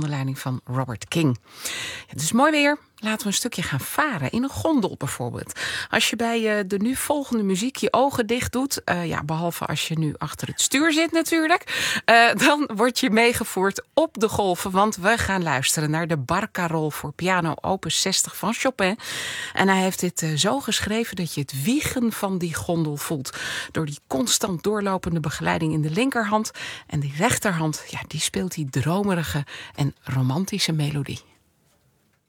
onder leiding van Robert King. Het is mooi weer. Laten we een stukje gaan varen. In een gondel bijvoorbeeld. Als je bij de nu volgende muziek je ogen dicht doet. Behalve als je nu achter het stuur zit natuurlijk. Dan word je meegevoerd op de golven. Want we gaan luisteren naar de Barcarolle voor piano opus 60 van Chopin. En hij heeft dit zo geschreven dat je het wiegen van die gondel voelt. Door die constant doorlopende begeleiding in de linkerhand. En die rechterhand, die speelt die dromerige en romantische melodie.